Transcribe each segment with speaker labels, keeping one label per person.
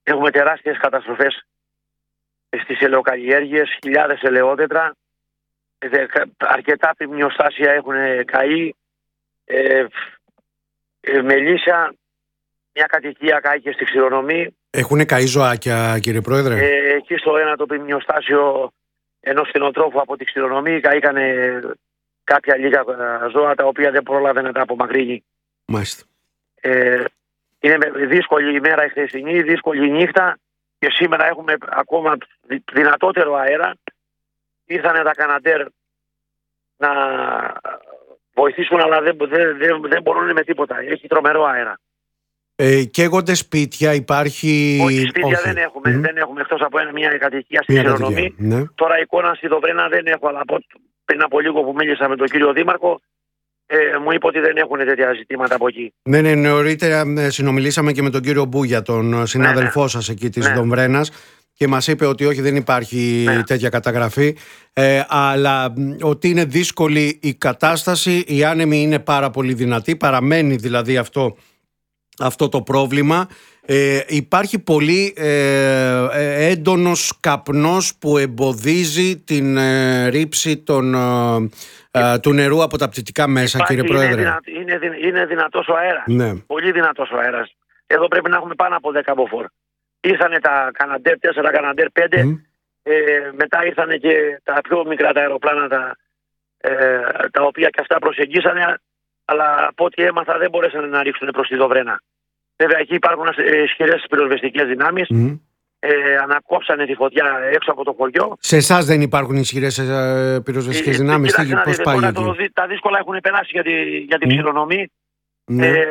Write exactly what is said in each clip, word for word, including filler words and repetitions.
Speaker 1: Έχουμε τεράστιες καταστροφές στις ελαιοκαλλιέργειες, χιλιάδες ελαιόδεντρα. Αρκετά πυμνιοστάσια έχουν καεί. Ε, ε, Μελίσσα, μια κατοικία κάηκε στη Ξηρονομή.
Speaker 2: Έχουν καεί ζωάκια, κύριε Πρόεδρε?
Speaker 1: Ε, εκεί στο ένα το πυμνιοστάσιο ενός κτηνοτρόφου από τη Ξηρονομή καήκανε κάποια λίγα ζώα τα οποία δεν πρόλαβε να τα απομακρύνει.
Speaker 2: Μάλιστα.
Speaker 1: Ε, είναι δύσκολη ημέρα η χθεσινή, δύσκολη νύχτα και σήμερα έχουμε ακόμα δυνατότερο αέρα. Ήρθανε τα Καναντέρ να βοηθήσουν, αλλά δεν, δεν, δεν, δεν μπορούν με τίποτα. Έχει τρομερό αέρα.
Speaker 2: Ε, καίγονται σπίτια, υπάρχει...
Speaker 1: Όχι, σπίτια
Speaker 2: Όχι.
Speaker 1: δεν έχουμε,
Speaker 2: Mm.
Speaker 1: δεν έχουμε εκτός από ένα, μια κατοικία στη Ξηρονομή.
Speaker 2: Ναι.
Speaker 1: Τώρα εικόνα στη Δοβρένα δεν έχω, αλλά από, πριν από λίγο που μίλησα με τον κύριο Δήμαρχο, ε, μου είπε ότι δεν έχουν τέτοια ζητήματα από εκεί.
Speaker 2: Ναι, ναι, νωρίτερα συνομιλήσαμε και με τον κύριο Μπούγια, τον συνάδελφό
Speaker 1: ναι, ναι.
Speaker 2: σας εκεί της
Speaker 1: ναι.
Speaker 2: Δομβρένας, και μας είπε ότι όχι, δεν υπάρχει
Speaker 1: ναι.
Speaker 2: τέτοια καταγραφή, ε, αλλά ότι είναι δύσκολη η κατάσταση, η άνεμη είναι πάρα πολύ δυνατή, παραμένει δηλαδή αυτό, αυτό το πρόβλημα. Ε, υπάρχει πολύ ε, ε, έντονος καπνός που εμποδίζει την ε, ρήψη των, ε, ε, του νερού από τα πτυτικά μέσα. Υπάρχει, κύριε Πρόεδρε.
Speaker 1: Είναι, δυνα, είναι, είναι δυνατός ο αέρας.
Speaker 2: Ναι.
Speaker 1: Πολύ δυνατός ο αέρας. Εδώ πρέπει να έχουμε πάνω από δέκα μποφόρ. Ήρθανε τα Καναντέρ τέσσερα, Καναντέρ πέντε, mm. ε, μετά ήρθανε και τα πιο μικρά τα αεροπλάνα τα, ε, τα οποία και αυτά προσεγγίσανε, αλλά από ό,τι έμαθα δεν μπορέσαν να ρίξουν προς τη Δοβρένα. Βέβαια εκεί υπάρχουν ισχυρές πυροσβεστικές δυνάμεις. Mm. Ε, ανακόψανε τη φωτιά έξω από το χωριό.
Speaker 2: Σε εσάς δεν υπάρχουν ισχυρές ε, πυροσβεστικές ε, δυνάμεις?
Speaker 1: Ε,
Speaker 2: πώς
Speaker 1: δείτε,
Speaker 2: πάει
Speaker 1: το,
Speaker 2: εκεί?
Speaker 1: τα δύσκολα έχουν περάσει για, τη, για την mm. Ξηρονομή.
Speaker 2: Mm.
Speaker 1: Ε,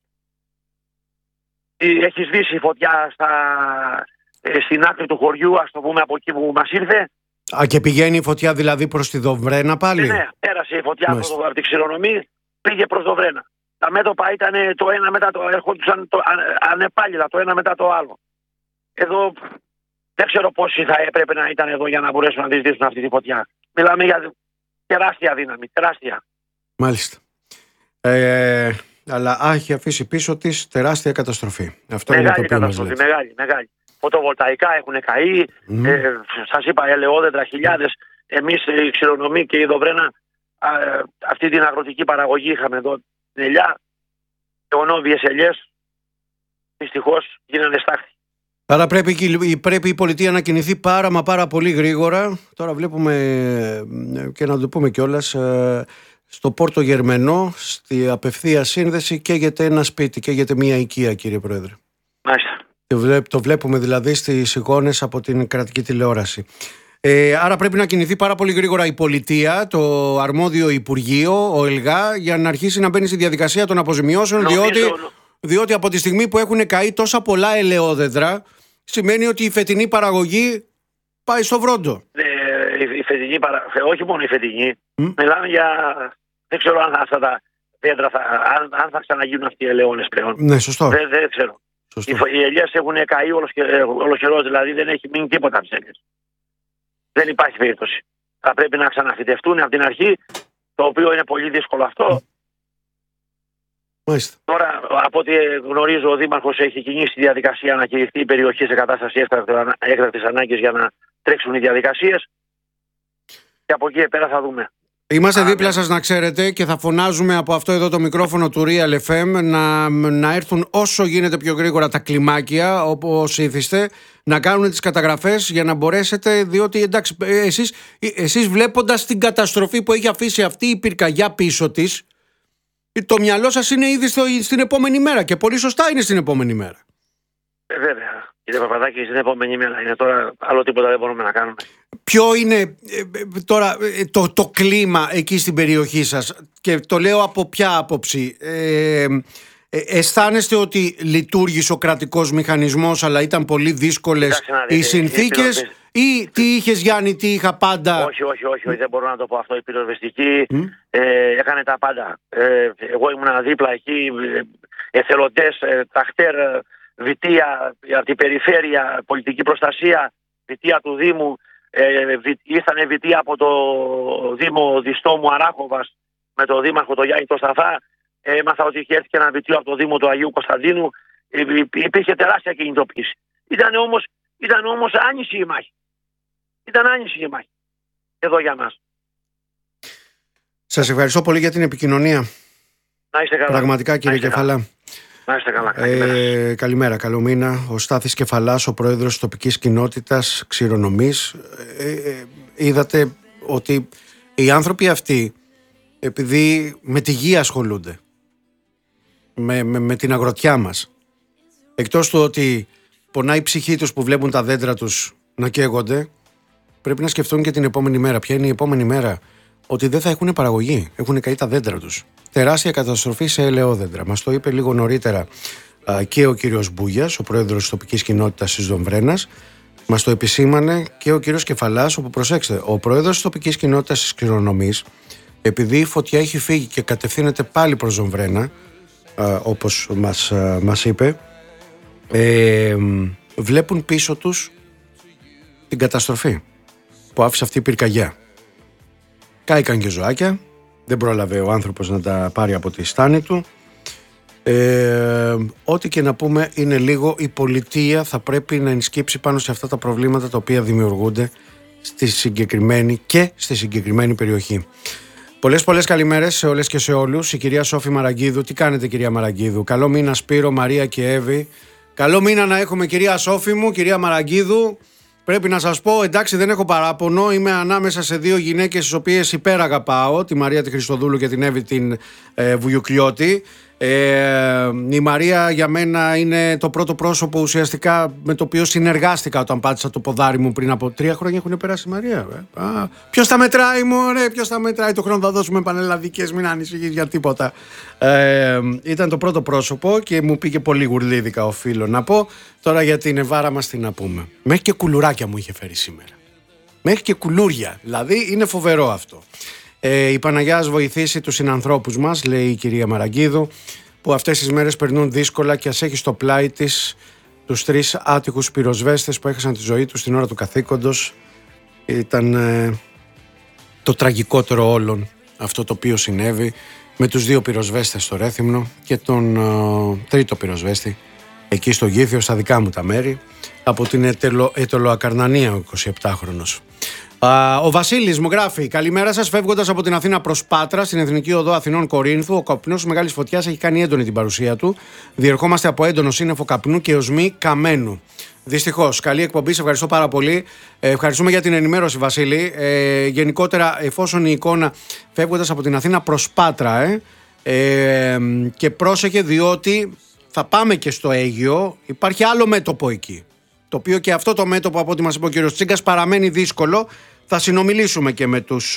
Speaker 1: έχει σβήσει η φωτιά στα, ε, στην άκρη του χωριού, ας το πούμε, από εκεί που μας ήρθε.
Speaker 2: Α, και πηγαίνει η φωτιά δηλαδή προς τη Δοβρένα πάλι?
Speaker 1: Ναι, ναι, πέρασε η φωτιά από, από την Ξηρονομή, πήγε προς Δοβρένα. Τα μέτωπα ήταν το ένα μετά το άλλο, έρχονταν το, ανεπάλληλα το ένα μετά το άλλο. Εδώ δεν ξέρω πόσοι θα έπρεπε να ήταν εδώ για να μπορέσουν να διεισδύσουν αυτή τη φωτιά. Μιλάμε για τεράστια δύναμη, τεράστια.
Speaker 2: Μάλιστα. Ε, αλλά α, έχει αφήσει πίσω της τεράστια καταστροφή. Αυτό
Speaker 1: μεγάλη
Speaker 2: είναι το
Speaker 1: καταστροφή, μεγάλη, μεγάλη. Φωτοβολταϊκά έχουν καεί, mm. ε, σας είπα ελαιόδεντρα χιλιάδες. Εμείς η Ξηρονομή και η Δοβρένα α, αυτή την αγροτική παραγωγή είχαμε εδώ, την ελιά, αιωνόβιες ελιές, δυστυχώς γίνανε στάχτη.
Speaker 2: Άρα πρέπει, πρέπει η πολιτεία να κινηθεί πάρα μα πάρα πολύ γρήγορα. Τώρα βλέπουμε και να το πούμε κιόλας, στο Πόρτο Γερμενό, στη απευθεία σύνδεση, καίγεται ένα σπίτι, καίγεται μια οικία, κύριε Πρόεδρε.
Speaker 1: Μάλιστα.
Speaker 2: Το βλέπουμε δηλαδή στις εικόνες από την κρατική τηλεόραση. Ε, άρα πρέπει να κινηθεί πάρα πολύ γρήγορα η πολιτεία, το αρμόδιο Υπουργείο, ο ΕΛΓΑ, για να αρχίσει να μπαίνει στη διαδικασία των αποζημιώσεων,
Speaker 1: Νομίζω...
Speaker 2: διότι, διότι από τη στιγμή που έχουν καεί τόσα πολλά ελαιόδεντρα, σημαίνει ότι η φετινή παραγωγή πάει στο βρόντο.
Speaker 1: Ε, η φετινή παραγωγή, όχι μόνο η φετινή, mm. μιλάμε για, δεν ξέρω αν αυτά τα δέντρα θα, αν, αν θα ξαναγίνουν αυτοί οι ελαιώνες πλέον.
Speaker 2: Ναι, σωστό.
Speaker 1: Δεν, δεν ξέρω. Οι, οι ελιές έχουν καεί όλος καιρός, δηλαδή δεν έχει μείνει τίποτα από τις ελιές. Δεν υπάρχει περίπτωση. Θα πρέπει να ξαναφυτευτούν από την αρχή, το οποίο είναι πολύ δύσκολο αυτό.
Speaker 2: Μάλιστα.
Speaker 1: Τώρα, από ό,τι γνωρίζω, ο Δήμαρχος έχει κινήσει τη διαδικασία να κηρυχθεί η περιοχή σε κατάσταση έκτακτης ανάγκης για να τρέξουν οι διαδικασίες. Και από εκεί πέρα θα δούμε.
Speaker 2: Είμαστε δίπλα σας, να ξέρετε, και θα φωνάζουμε από αυτό εδώ το μικρόφωνο του Real εφ εμ να, να έρθουν όσο γίνεται πιο γρήγορα τα κλιμάκια, όπως ήθιστε, να κάνουν τις καταγραφές για να μπορέσετε, διότι εντάξει, εσείς, εσείς βλέποντας την καταστροφή που έχει αφήσει αυτή η πυρκαγιά πίσω της, το μυαλό σας είναι ήδη στο, στην επόμενη μέρα, και πολύ σωστά είναι στην επόμενη μέρα.
Speaker 1: Ε, βέβαια. Κύριε Παπαδάκη, στην επόμενη μέρα είναι τώρα, άλλο τίποτα δεν μπορούμε να κάνουμε.
Speaker 2: Ποιο είναι ε, τώρα ε, το, το κλίμα εκεί στην περιοχή σας, και το λέω από ποια άποψη? Ε, ε, αισθάνεστε ότι λειτουργήσε ο κρατικός μηχανισμός, αλλά ήταν πολύ δύσκολες δείτε, οι συνθήκες, ή τι είχες Γιάννη, τι είχα πάντα?
Speaker 1: Όχι, όχι, όχι, όχι, δεν μπορώ να το πω αυτό. Η πυροσβεστική mm. ε, έκανε τα πάντα. Ε, εγώ ήμουν δίπλα εκεί, εθελοντές, ε, ταχτέρ, βιτία από την περιφέρεια, πολιτική προστασία, βιτία του Δήμου, ε, βι, ήρθανε βιτία από το Δήμο Διστόμου Αράχοβας με τον Δήμαρχο τον Γιάννη το Σταθά. Έμαθα ότι είχε έρθει και ένα βιτίο από το Δήμο του Αγίου Κωνσταντίνου. Υπήρχε τεράστια κινητοποίηση. Ήταν όμως, ήταν όμως άνηση η μάχη. Ήταν άνηση η μάχη εδώ για μας.
Speaker 2: Σας ευχαριστώ πολύ για την επικοινωνία.
Speaker 1: Να είστε καλά.
Speaker 2: Πραγματικά, κύριε Κεφαλά.
Speaker 1: Να είστε καλά. Καλημέρα.
Speaker 2: Ε, καλημέρα, καλό μήνα. Ο Στάθης Κεφαλάς, ο πρόεδρος της τοπικής κοινότητας Ξηρονομής. Ε, ε, είδατε ότι οι άνθρωποι αυτοί, επειδή με τη γη ασχολούνται, με, με, με την αγροτιά μας, εκτός του ότι πονάει η ψυχή τους που βλέπουν τα δέντρα τους να καίγονται, πρέπει να σκεφτούν και την επόμενη μέρα. Ποια είναι η επόμενη μέρα? Ότι δεν θα έχουν παραγωγή. Έχουν καεί τα δέντρα τους. Τεράστια καταστροφή σε ελαιόδέντρα. Μας το είπε λίγο νωρίτερα α, και ο κύριος Μπούγιας, ο πρόεδρος της τοπικής κοινότητας της Δομβρένας. Μας το επισήμανε και ο κύριος Κεφαλάς, όπου προσέξτε, ο πρόεδρος της τοπικής κοινότητας της Ξηρονομής, επειδή η φωτιά έχει φύγει και κατευθύνεται πάλι προς Δομβρένα, α, όπως μας, α, μας είπε, ε, βλέπουν πίσω τους την καταστροφή που άφησε αυτή η πυρκαγιά. Κάηκαν και ζωάκια, δεν πρόλαβε ο άνθρωπος να τα πάρει από τη στάνη του. Ε, ό,τι και να πούμε είναι λίγο, η πολιτεία θα πρέπει να ενσκύψει πάνω σε αυτά τα προβλήματα τα οποία δημιουργούνται στη συγκεκριμένη και στη συγκεκριμένη περιοχή. Πολλές πολλές καλημέρες σε όλες και σε όλους. Η κυρία Σόφη Μαραγκίδου. Τι κάνετε, κυρία Μαραγκίδου? Καλό μήνα, Σπύρο, Μαρία και Εύη. Καλό μήνα να έχουμε, κυρία Σόφη μου, κυρία Μαραγκίδου. Πρέπει να σας πω, εντάξει, δεν έχω παράπονο. Είμαι ανάμεσα σε δύο γυναίκες τις οποίες υπεραγαπάω, τη Μαρία τη Χριστοδούλου και την Εύη την ε, Βουγιουκλιώτη. Ε, η Μαρία για μένα είναι το πρώτο πρόσωπο ουσιαστικά με το οποίο συνεργάστηκα όταν πάτησα το ποδάρι μου πριν από τρία χρόνια. Έχουν περάσει, Μαρία. Ε. Α, ποιος τα μετράει, μωρέ, ποιος τα μετράει? Το χρόνο θα δώσουμε πανελλαδικές, μην ανησυχείς για τίποτα. Ε, ήταν το πρώτο πρόσωπο και μου πήγε πολύ γουρλίδικα, οφείλω να πω. Τώρα για την Εβάρα μας τι να πούμε? Μέχρι και κουλουράκια μου είχε φέρει σήμερα. Μέχρι και κουλούρια. Δηλαδή είναι φοβερό αυτό. Ε, η Παναγιά ας βοηθήσει τους συνανθρώπους μας, λέει η κυρία Μαραγκίδου, που αυτές τις μέρες περνούν δύσκολα και ας έχει στο πλάι της τους τρεις άτυχους πυροσβέστες που έχασαν τη ζωή τους στην ώρα του καθήκοντος. Ήταν ε, το τραγικότερο όλων αυτό το οποίο συνέβη με τους δύο πυροσβέστες στο Ρέθυμνο και τον ε, τρίτο πυροσβέστη εκεί στο Γήθιο, στα δικά μου τα μέρη, από την Ετελο, Ετωλοακαρνανία, ο εικοσιεπτάχρονος. Uh, ο Βασίλης μου γράφει: καλημέρα σας. Φεύγοντας από την Αθήνα προς Πάτρα, στην Εθνική Οδό Αθηνών Κορίνθου, ο καπνός μεγάλης φωτιάς έχει κάνει έντονη την παρουσία του. Διερχόμαστε από έντονο σύννεφο καπνού και οσμή καμένου. Δυστυχώς. Καλή εκπομπή, σε ευχαριστώ πάρα πολύ. Ε, ευχαριστούμε για την ενημέρωση, Βασίλη. Ε, γενικότερα, εφόσον η εικόνα φεύγοντας από την Αθήνα προς Πάτρα, ε, ε, και πρόσεχε, διότι θα πάμε και στο Αίγυο, υπάρχει άλλο μέτωπο εκεί. Το οποίο και αυτό το μέτωπο, από ό,τι μας είπε ο κύριος Τσίγκας, παραμένει δύσκολο. Θα συνομιλήσουμε και με τους,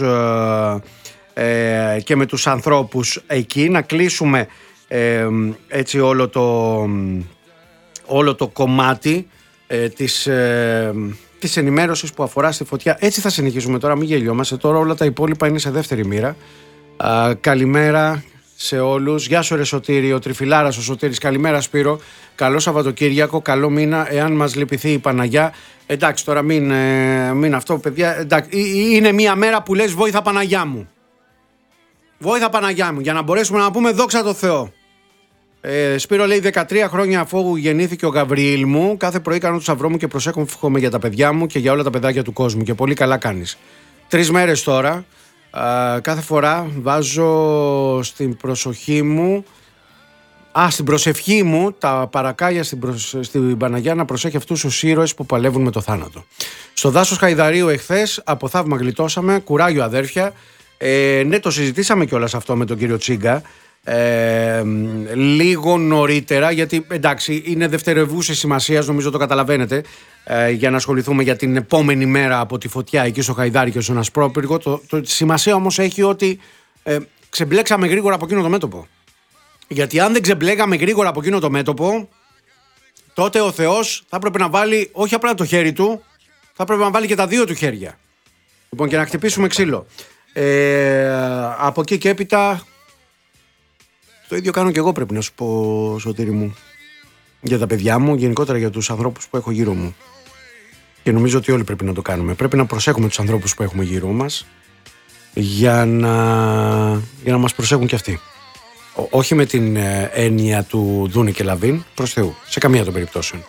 Speaker 2: ε, και με τους ανθρώπους εκεί, να κλείσουμε ε, έτσι όλο το, όλο το κομμάτι ε, της, ε, της ενημέρωσης που αφορά στη φωτιά. Έτσι θα συνεχίσουμε τώρα, μην γελιόμαστε. Τώρα όλα τα υπόλοιπα είναι σε δεύτερη μοίρα. Α, καλημέρα σε όλους. Γεια σου ρε Σωτήρη, ο Τριφυλάρας ο Σωτήρης. Καλημέρα Σπύρο. Καλό Σαββατοκύριακο, καλό μήνα. Εάν μας λυπηθεί η Παναγιά, εντάξει τώρα μην, ε, μην αυτό παιδιά, εντάξει, είναι μια μέρα που λες βόηθα Παναγιά μου. Βόηθα Παναγιά μου, για να μπορέσουμε να πούμε δόξα τω Θεώ. Ε, Σπύρο λέει δεκατρία χρόνια αφού γεννήθηκε ο Γαβριήλ μου, κάθε πρωί κάνω το σταυρό μου και προσέχομαι για τα παιδιά μου και για όλα τα παιδάκια του κόσμου και πολύ καλά κάνεις. Τρεις μέρες τώρα. Uh, κάθε φορά βάζω στην προσοχή μου, α, στην προσευχή μου τα παρακάλια στην, προσ... στην Παναγιά να προσέχει αυτούς τους ήρωες που παλεύουν με το θάνατο. Στο δάσος Χαϊδαρίου εχθές από θαύμα γλιτώσαμε, κουράγιο αδέρφια. ε, Ναι, το συζητήσαμε κιόλας αυτό με τον κύριο Τσίγκα ε, λίγο νωρίτερα, γιατί εντάξει είναι δευτερευούσης σημασίας, νομίζω το καταλαβαίνετε, ε, για να ασχοληθούμε για την επόμενη μέρα από τη φωτιά εκεί στο Χαϊδάρι και στον Ασπρόπυργο. Το, το, σημασία όμως έχει ότι ε, ξεμπλέξαμε γρήγορα από εκείνο το μέτωπο. Γιατί αν δεν ξεμπλέκαμε γρήγορα από εκείνο το μέτωπο, τότε ο Θεός θα έπρεπε να βάλει όχι απλά το χέρι του, θα έπρεπε να βάλει και τα δύο του χέρια. Λοιπόν, και να χτυπήσουμε ξύλο. Ε, από εκεί και έπειτα το ίδιο κάνω και εγώ, πρέπει να σου πω, Σωτήρη μου, για τα παιδιά μου, γενικότερα για τους ανθρώπους που έχω γύρω μου. Και νομίζω ότι όλοι πρέπει να το κάνουμε. Πρέπει να προσέχουμε τους ανθρώπους που έχουμε γύρω μας για να, για να μας προσέχουν και αυτοί. Ό, όχι με την ε, έννοια του Δούνε και Λαβίν, προς Θεού, σε καμία των περιπτώσεων.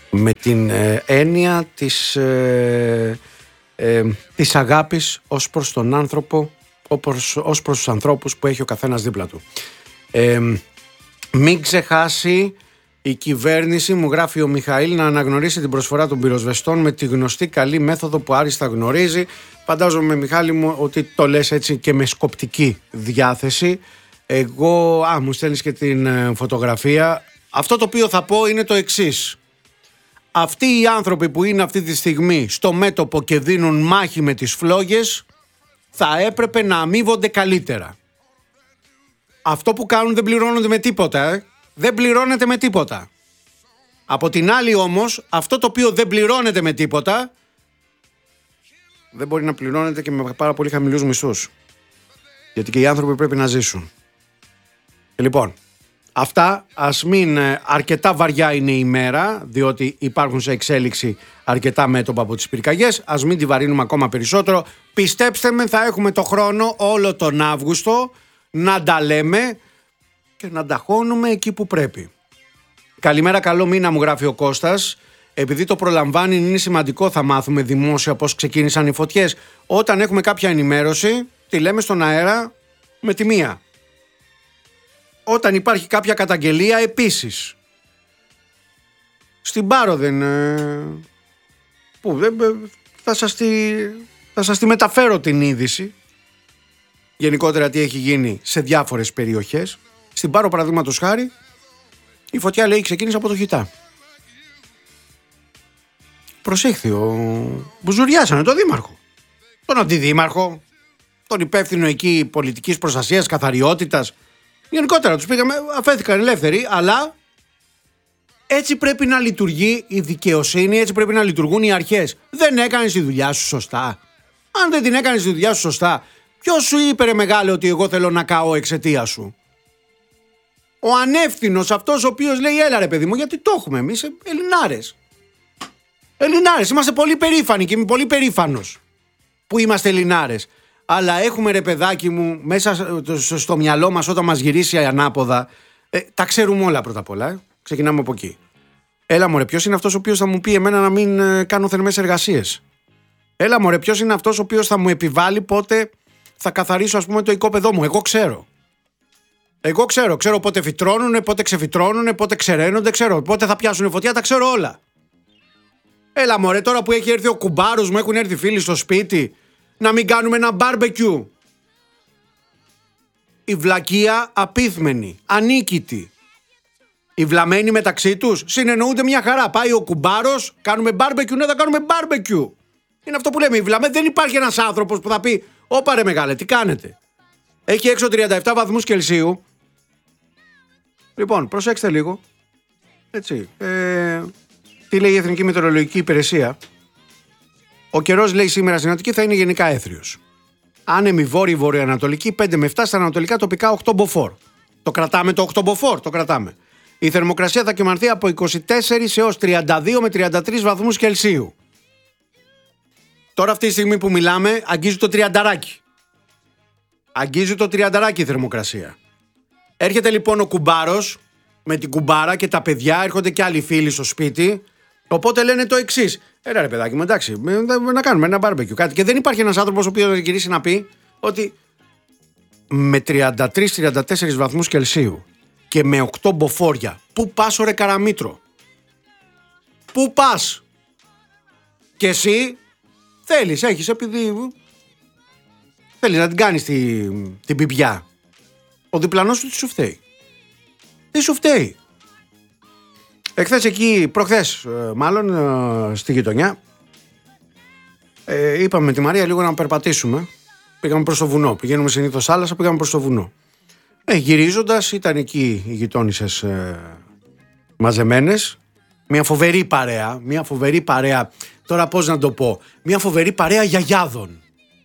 Speaker 2: με την ε, έννοια της, ε, ε, της αγάπης ως προς τον άνθρωπο, ως, ως προς τους ανθρώπους που έχει ο καθένας δίπλα του. Ε, μην ξεχάσει η κυβέρνηση, μου γράφει ο Μιχαήλ, να αναγνωρίσει την προσφορά των πυροσβεστών με τη γνωστή καλή μέθοδο που άριστα γνωρίζει. Φαντάζομαι, Μιχάλη μου, ότι το λες έτσι και με σκοπτική διάθεση. Εγώ, α, μου στέλνεις και την ε, φωτογραφία. Αυτό το οποίο θα πω είναι το εξής. Αυτοί οι άνθρωποι που είναι αυτή τη στιγμή στο μέτωπο και δίνουν μάχη με τις φλόγες θα έπρεπε να αμείβονται καλύτερα. Αυτό που κάνουν δεν πληρώνονται με τίποτα, ε. Δεν πληρώνεται με τίποτα. Από την άλλη όμως, αυτό το οποίο δεν πληρώνεται με τίποτα δεν μπορεί να πληρώνεται και με πάρα πολύ χαμηλούς μισθούς. Γιατί και οι άνθρωποι πρέπει να ζήσουν. Και λοιπόν, αυτά, ας μην, αρκετά βαριά είναι η μέρα, διότι υπάρχουν σε εξέλιξη αρκετά μέτωπα από τις πυρκαγιές. Ας μην τη βαρύνουμε ακόμα περισσότερο. Πιστέψτε με, θα έχουμε το χρόνο όλο τον Αύγουστο να τα λέμε και να τα χώνουμε εκεί που πρέπει. Καλημέρα, καλό μήνα, μου γράφει ο Κώστας. Επειδή το προλαμβάνει, είναι σημαντικό, θα μάθουμε δημόσια πώς ξεκίνησαν οι φωτιές. Όταν έχουμε κάποια ενημέρωση, τη λέμε στον αέρα με τη μία. Όταν υπάρχει κάποια καταγγελία, επίσης. Στην Πάρο δεν... Ε, που, δεν θα, σας τη, θα σας τη μεταφέρω την είδηση. Γενικότερα τι έχει γίνει σε διάφορες περιοχές. Στην Πάρο, παραδείγματος χάρη, η φωτιά, λέει, ξεκίνησε από το Χιτά. Προσέχθη, ο... μπουζουριάσανε τον δήμαρχο, τον αντιδήμαρχο, τον υπεύθυνο εκεί πολιτικής προστασίας, καθαριότητας. Γενικότερα τους πήγαμε, αφέθηκαν ελεύθεροι, αλλά έτσι πρέπει να λειτουργεί η δικαιοσύνη, έτσι πρέπει να λειτουργούν οι αρχές. Δεν έκανες τη δουλειά σου σωστά. Αν δεν την έκανες τη δουλειά σου σωστά, ποιος σου είπε, ρε μεγάλε, ότι εγώ θέλω να καώ εξαιτία σου? Ο ανεύθυνος, αυτός ο οποίος λέει, έλα ρε παιδί μου, γιατί το έχουμε εμείς Ελληνάρες. Ελληνάρες, είμαστε πολύ περήφανοι και είμαι πολύ περήφανος που είμαστε Ελληνάρες. Αλλά έχουμε, ρε παιδάκι μου, μέσα στο μυαλό μας, όταν μας γυρίσει ανάποδα, ε, τα ξέρουμε όλα πρώτα απ' όλα. Ε. Ξεκινάμε από εκεί. Έλα μωρέ, ποιος είναι αυτός ο οποίος θα μου πει εμένα να μην ε, κάνω θερμές εργασίες? Έλα μωρέ, ποιος είναι αυτός ο οποίος θα μου επιβάλλει πότε θα καθαρίσω, ας πούμε, το οικόπεδό μου? Εγώ ξέρω. Εγώ ξέρω. Ξέρω πότε φυτρώνουνε, πότε ξεφυτρώνουνε, πότε ξεραίνονται, ξέρω. Πότε θα πιάσουν φωτιά, τα ξέρω όλα. Έλα μωρέ, τώρα που έχει έρθει ο κουμπάρος μου, έχουν έρθει φίλοι στο σπίτι, να μην κάνουμε ένα μπάρμπεκιου? Η βλακεία απίθμενη, ανίκητη. Οι βλαμμένοι μεταξύ τους συνεννοούνται μια χαρά. Πάει ο κουμπάρος, κάνουμε μπάρμπεκιου, ναι, θα κάνουμε μπάρμπεκιου. Είναι αυτό που λέμε, οι βλαμμένοι. Δεν υπάρχει ένας άνθρωπος που θα πει, όπα ρε μεγάλε, τι κάνετε? Έχει έξω τριάντα επτά βαθμούς Κελσίου. Λοιπόν, προσέξτε λίγο. Έτσι. Ε, τι λέει η Εθνική Μετεωρολογική Υπηρεσία? Ο καιρός, λέει, σήμερα στην Αττική θα είναι γενικά έθριος. Άνεμη βόρειο-βορειοανατολική, πέντε με εφτά, στα ανατολικά τοπικά οκτώ μποφόρ. Το κρατάμε το οκτώ μποφόρ, το κρατάμε. Η θερμοκρασία θα κυμανθεί από είκοσι τέσσερα έως τριάντα δύο με τριάντα τρεις βαθμούς Κελσίου. Τώρα αυτή τη στιγμή που μιλάμε αγγίζει το τριανταράκι. Αγγίζει το τριανταράκι η θερμοκρασία. Έρχεται λοιπόν ο κουμπάρος με την κουμπάρα και τα παιδιά, έρχονται και άλλοι φίλοι στο σπίτι. Οπότε λένε το εξής. Έλα ρε παιδάκι μου, εντάξει, να κάνουμε ένα μπάρμπεκιου, κάτι. Και δεν υπάρχει ένας άνθρωπος ο οποίος θα γυρίσει να πει ότι με τριάντα τρεις με τριάντα τέσσερις βαθμούς Κελσίου και με οκτώ μποφόρια, πού πας ρε Καραμήτρο? Πού πας? Και εσύ θέλεις, έχεις, επειδή θέλεις να την κάνεις τη, την πιπιά. Ο διπλανός σου τι σου φταίει? Τι σου φταίει? Εχθές εκεί, προχθές μάλλον, στη γειτονιά, ε, είπαμε με τη Μαρία λίγο να περπατήσουμε. Πήγαμε προς το βουνό. Πηγαίνουμε συνήθως θάλασσα, πήγαμε προς το βουνό. Ε, γυρίζοντας, ήταν εκεί οι γειτόνισσες ε, μαζεμένες. Μια φοβερή παρέα, μια φοβερή παρέα, τώρα πώς να το πω, μια φοβερή παρέα γιαγιάδων.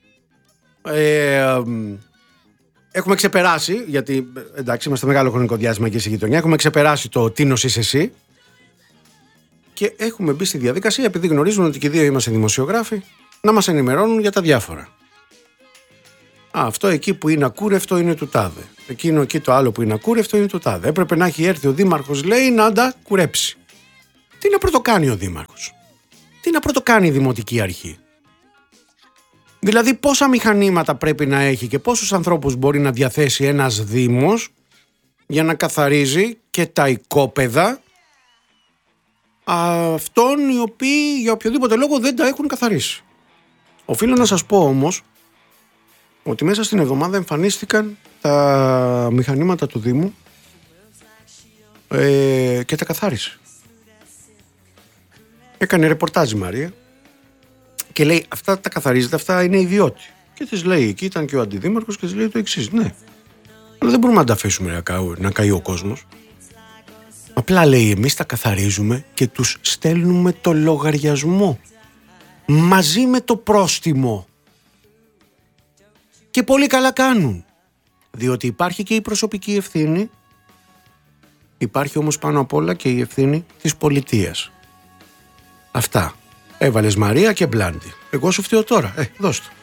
Speaker 2: Ε, έχουμε ξεπεράσει, γιατί εντάξει είμαστε μεγάλο χρονικό διάστημα εκεί στη γειτονιά, έχουμε ξεπεράσει το τι νοσείς εσύ και έχουμε μπει στη διαδικασία, επειδή γνωρίζουν ότι και οι δύο είμαστε δημοσιογράφοι, να μας ενημερώνουν για τα διάφορα. Α, αυτό εκεί που είναι ακούρευτο είναι του τάδε. Εκείνο εκεί το άλλο που είναι ακούρευτο είναι του τάδε. Έπρεπε να έχει έρθει ο δήμαρχος, λέει, να τα κουρέψει. Τι να πρωτοκάνει ο δήμαρχος? Τι να πρωτοκάνει η δημοτική αρχή? Δηλαδή πόσα μηχανήματα πρέπει να έχει και πόσους ανθρώπους μπορεί να διαθέσει ένας δήμος για να καθαρίζει και τα οικόπεδα αυτών οι οποίοι για οποιοδήποτε λόγο δεν τα έχουν καθαρίσει. Οφείλω να σας πω όμως ότι μέσα στην εβδομάδα εμφανίστηκαν τα μηχανήματα του Δήμου ε, και τα καθάρισε. Έκανε ρεπορτάζ η Μαρία και λέει αυτά τα καθαρίζετε, αυτά είναι ιδιώτη. Και της λέει, εκεί ήταν και ο αντιδήμαρχος και της λέει το εξής, ναι, αλλά δεν μπορούμε να τα αφήσουμε να καεί, να καεί ο κόσμος. Απλά λέει εμείς τα καθαρίζουμε και τους στέλνουμε το λογαριασμό μαζί με το πρόστιμο. Και πολύ καλά κάνουν, διότι υπάρχει και η προσωπική ευθύνη, υπάρχει όμως πάνω απ' όλα και η ευθύνη της πολιτείας. Αυτά. Έβαλες Μαρία και Μπλάντι. Εγώ σου φταίω τώρα. Ε, δώσ' το.